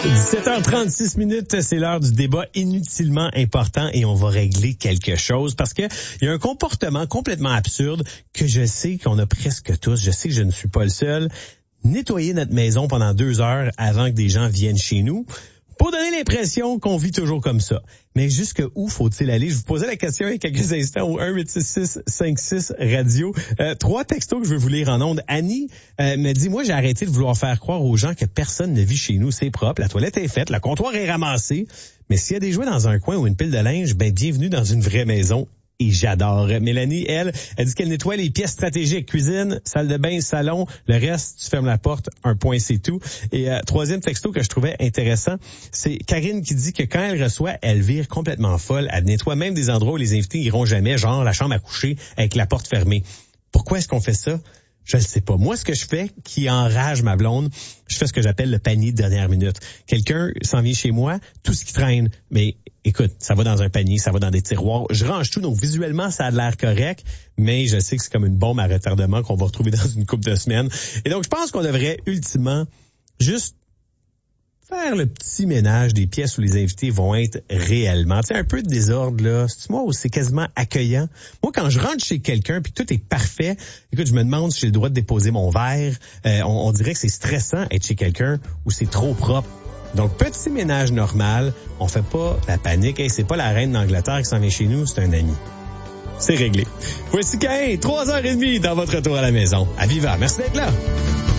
17h36 minutes, c'est l'heure du débat inutilement important et on va régler quelque chose parce que il y a un comportement complètement absurde que je sais qu'on a presque tous. Je sais que je ne suis pas le seul. Nettoyer notre maison pendant 2 heures avant que des gens viennent chez nous pour donner l'impression qu'on vit toujours comme ça. Mais jusque où faut-il aller? Je vous posais la question il y a quelques instants au 1-866-56-RADIO. 3 textos que je veux vous lire en ondes. Annie me dit, moi j'ai arrêté de vouloir faire croire aux gens que personne ne vit chez nous. C'est propre, la toilette est faite, le comptoir est ramassé. Mais s'il y a des jouets dans un coin ou une pile de linge, bienvenue dans une vraie maison. Et j'adore. Mélanie, elle dit qu'elle nettoie les pièces stratégiques, cuisine, salle de bain, salon. Le reste, tu fermes la porte, un point, c'est tout. Et troisième texto que je trouvais intéressant, c'est Karine qui dit que quand elle reçoit, elle vire complètement folle. Elle nettoie même des endroits où les invités iront jamais, genre la chambre à coucher avec la porte fermée. Pourquoi est-ce qu'on fait ça? Je le sais pas. Moi, ce que je fais, qui enrage ma blonde, je fais ce que j'appelle le panier de dernière minute. Quelqu'un s'en vient chez moi, tout ce qui traîne, mais écoute, ça va dans un panier, ça va dans des tiroirs. Je range tout, donc visuellement, ça a l'air correct, mais je sais que c'est comme une bombe à retardement qu'on va retrouver dans une couple de semaines. Et donc, je pense qu'on devrait ultimement juste faire le petit ménage des pièces où les invités vont être réellement. Tu sais, un peu de désordre, là. C'est moi où c'est quasiment accueillant. Moi, quand je rentre chez quelqu'un puis que tout est parfait, écoute, je me demande si j'ai le droit de déposer mon verre. On dirait que c'est stressant être chez quelqu'un où c'est trop propre. Donc, petit ménage normal. On fait pas la panique. Hey, c'est pas la reine d'Angleterre qui s'en vient chez nous, c'est un ami. C'est réglé. Voici Caïn, 3h30 dans votre retour à la maison. À Viva. Merci d'être là.